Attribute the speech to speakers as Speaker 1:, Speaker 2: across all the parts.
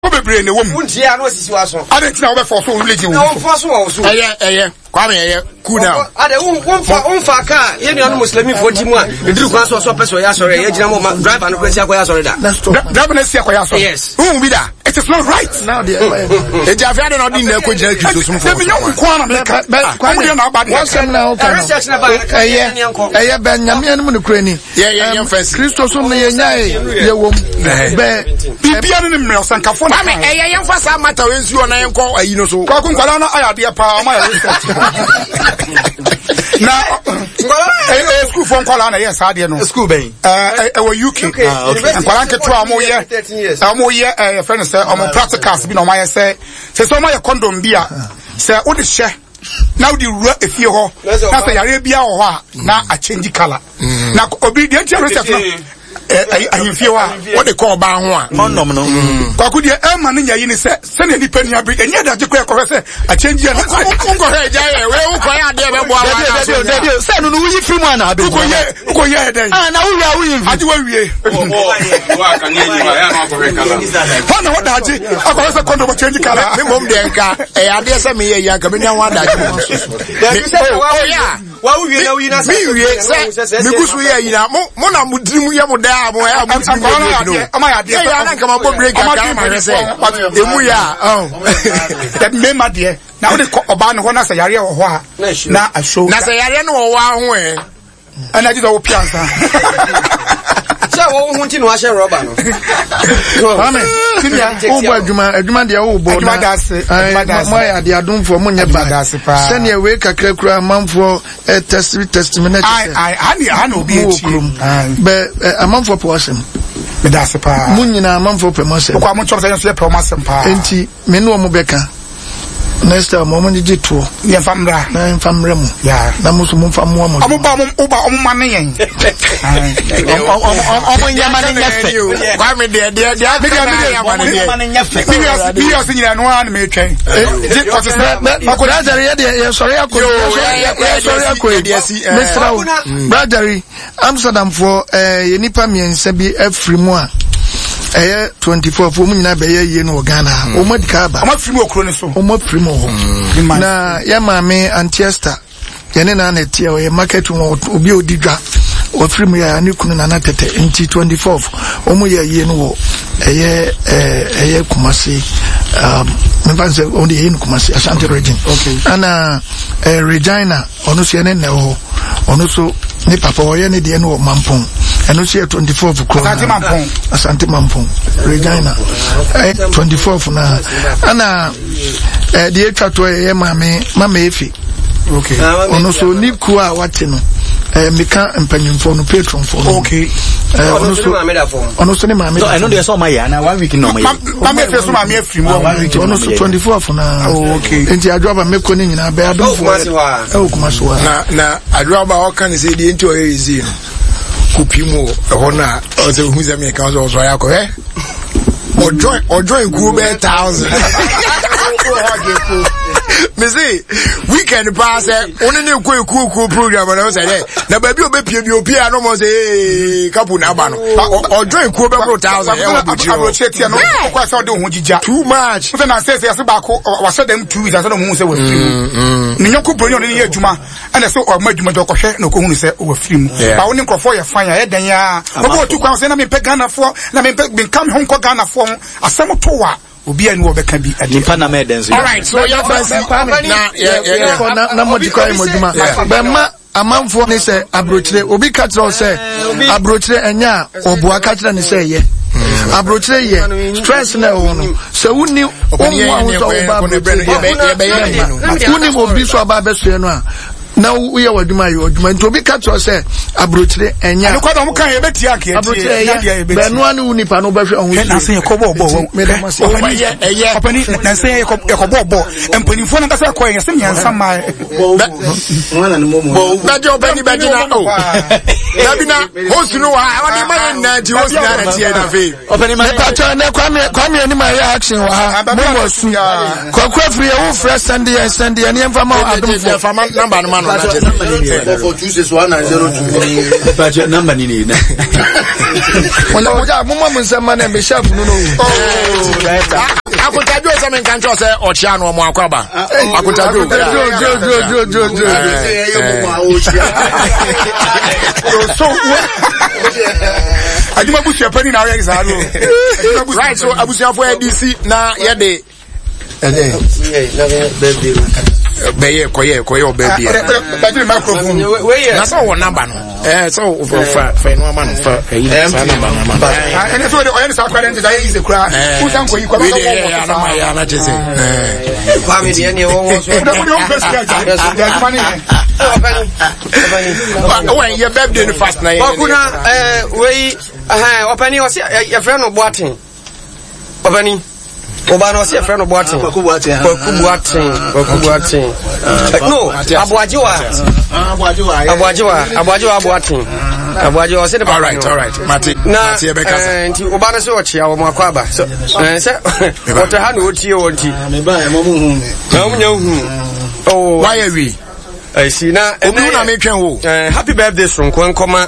Speaker 1: bebre ne wom
Speaker 2: unti ya no sisi waso
Speaker 1: ade tina wo be for so religion
Speaker 2: wo force wo so
Speaker 1: kwame cool down
Speaker 2: ade unfa ka ye ni anu muslimi fo ti mu a eduru kwa so peso ya sore ye gina mo driver no kwesi akoya sore da
Speaker 1: driver na si akoya sore
Speaker 2: yes
Speaker 1: bi da it is not right now the e ja fi ade no din na ko gina kristo sum fo me nyon kwa na me kwame na ba de
Speaker 2: research na ba
Speaker 3: eye ben nyame anu ne kurani
Speaker 1: ye first
Speaker 3: kristo sum ne ye nyae ye wom be
Speaker 1: bibia ne me osankafo na me eye yemfa sa mata we nsuo na yenko ayi no so kwa kunkwala na ayade pa ma ya research na school phone call na yes ade no
Speaker 4: school ben
Speaker 1: we UK nkwala nketo amo ye friend say amo practicals bi na amo ye say so amo ye condom bia say wo de hye now the rua efie ho na say yare bia ho a na a change color na obedient research no ahimfie wa what they call ba ho a
Speaker 4: condom no
Speaker 1: kwaku de e ma ne nyayi ni se ne nipa ni abi enye da je ko se a change na unko he ja we unko ya de be bo ala
Speaker 4: de se no wuyi free man abi
Speaker 1: unko ye den
Speaker 4: na wuyi
Speaker 1: adi wa wie
Speaker 5: wa kan ye ni wa ya na ko he kala
Speaker 1: ha na wada aji akọ se kondo change kala
Speaker 4: me mom de nka ade se me ye ya ka me nya wa da
Speaker 2: wa wie na wie na
Speaker 4: se me gusu ye yi na mo na mudrim ye mo da mo ya mudrim ye
Speaker 1: ama ya de
Speaker 4: ya na kama bo break aka ma se emu ya
Speaker 1: that me ma de na wo de oba ne ho na se yare wo ho a na ashow
Speaker 4: na se yare no wo wa ho
Speaker 1: ana ji do piansa
Speaker 2: se wo hu nti no a she rubber no
Speaker 3: amen kinya o bo adwuma de wo bo na mo ya de adumfo mo nye ba se ne we kakra kura manfo testimony
Speaker 1: ani obi echi
Speaker 3: be amanfo posem
Speaker 1: me da se pa
Speaker 3: mo nyina amanfo promotion
Speaker 1: ko am choro se so promotion pa
Speaker 3: enti me no mo beka next time mo nji to
Speaker 1: ye famra
Speaker 3: na famra mu
Speaker 1: ya
Speaker 3: na musu mo fam mo
Speaker 1: omo ba omo ma ne yen
Speaker 4: omo nyama ne nyefe kwa me de
Speaker 1: video se nyina no an me twen
Speaker 3: makura jare ye sori akọ Mr. Bradbury Amsterdam for ye nipa miensa bi afri mu a 24 for mu nyina be ye no Ghana o madika ba
Speaker 1: o mafiri mu okro ne so
Speaker 3: o mafiri mu ho na ya maame Antiesta ye ne na tie o ye market wo obi odidwa o firi mu ya ne kunu na na tete nti 24 o mu ye no wo eye Kumasi me fanse on the in Kumasi Ashanti region okay ana Regina onu so ne ho onu so ni papa o ye ne de no Mampong eno so 24 kro Asante Mampong Regina 24 na ana de etwa to ye mama efi
Speaker 1: okay
Speaker 3: onu so ni ku a wate no meka empanyimfo no patron for
Speaker 1: okay
Speaker 3: ono so ni maame
Speaker 4: so I know there's all my na 1 week no my
Speaker 1: maame fe so maame afiri mu
Speaker 3: ono so 24 na
Speaker 1: okay
Speaker 3: enti adwoba meko ni nyina be adofo Kumasi wa
Speaker 4: na adwoba o kan say di enti o yezi kupimu ho na o se hu zame kan so ya ko ojo ku be 1000 me say weekend pass oni ne ku program na say na ba bi obepie bi opia no mo say kapu na ba no ojo ku be 1000 e wo buji
Speaker 1: o chetia no kwa say de ho jija
Speaker 4: too much
Speaker 1: so na say ba ko wa say dem 2 weeks so no mu say wa free ni nyoku bro ni ye adwuma ana say o ma adwuma do ko hwe na ko hu say o wa free mu ba woni nkrofo ye fan ya dan ya obo tu kwa say na me pe Ghana fo na me pe kam hon ko Ghana fo asem to wa obi ani wo beka bi
Speaker 4: nipa na me den so
Speaker 1: all right so ya fancy
Speaker 3: na mo dikwa mo djuma be ma amanfo ni se abrochire obi ka tro se abrochire enya oboa ka tro ni se ye abrochire ye stress na wo no se wuni o mo so ba wuni obi so ba be so no a na we are waduma yo adwuma nto bi ka tro se abrochire enya
Speaker 1: ko da mo kan ye beti ake
Speaker 3: abrochire ye be no anu unipa no be hwe ohun
Speaker 1: na se ye ko bo
Speaker 3: me da mase
Speaker 1: opani na se ye ko bo empani fo na ka se ko ye se nyansa ma
Speaker 4: wana no momo
Speaker 3: na jo bani bani na o na bi na host no wa wani ma na ti host na ti na fe opani ma ta cho na kwame ni ma ya action wa ha mo wasu ko free e wo fresh Sunday ni emfa ma adum fo
Speaker 4: number no for Tuesdays 102.
Speaker 6: Budget number ni na.
Speaker 3: Oja mo mo nsema na me sharp no no.
Speaker 4: Akuntajo se men kan cho se ochia no mo akwaba. Akuntajo.
Speaker 1: So Ajuma busu pani na we za no.
Speaker 4: Right, so abusia for DC na ye de Beye koye obebi.
Speaker 1: Baby microphone.
Speaker 4: Na so wo number no. So fa no man fa sa number na man.
Speaker 1: And so the oil sa kware nti da is the cry. Who san koyi kwa.
Speaker 4: Yeah, na ma ya na chese.
Speaker 2: Family any won so.
Speaker 1: The president. The money.
Speaker 4: When your birthday the first night.
Speaker 2: Bakuna we opani o se your friend no Boatin. Opani Oba no se friend no Boatin. Kwaku Boatin. No, Abuajiwa Boatin. Abuajiwa se the
Speaker 4: all right. Mati Ebeka.
Speaker 2: Nti oba no se o chia wo makwaba. So se what ha no tie wonti.
Speaker 6: Me ba e mo hu.
Speaker 2: Na munya hu. Oh,
Speaker 4: why are we?
Speaker 2: I see na
Speaker 4: obi na me twen wo.
Speaker 2: Happy birthday Sonko Nkoma.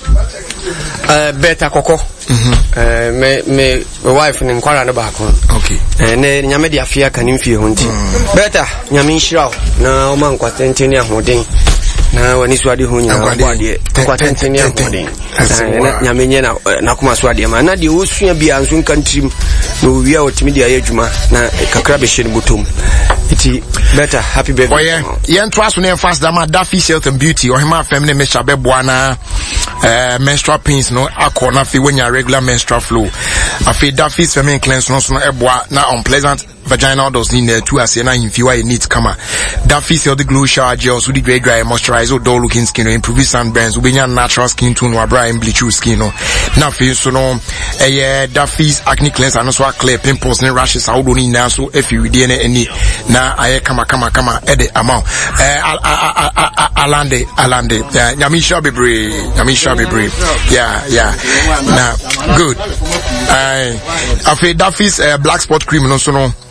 Speaker 2: Beta Koko. Me wife ni nkwara na baako.
Speaker 4: Okay.
Speaker 2: Ne nyame de afia kanim fie ho nti. Beta nyame nhyira na o man kwatenteni ahoden. Na wani so ade ho nyina kwade. Kwatenteni ahoden. Na nyame nye na kuma so ade ma na de osua bia nso nkantrim na owia otimi de ayadwuma na kakra be hye ne botom. Iti better happy birthday.
Speaker 4: Oh yeah. Yen twas when fast dama Daffy Health and Beauty or hima feminine mesha be boana menstrual pains no akona fi when your regular menstrual flow. Afi Daffy's feminine cleanse no eboa na unpleasant vaginal odors ni na tu ase na himfiwa need kama. Daffy's Health Glow Shower Gel so the great dry moisturize or dull looking skin improve sunburns ubenya natural skin tone wa bra and bleach skin no. Na fi so no Daffy's acne cleanse and so clear pimples and rashes how do ni na so if you dey any na aye kama ede amount alande nyamisha bebre yeah na good afi Daffy's black spot cream no so no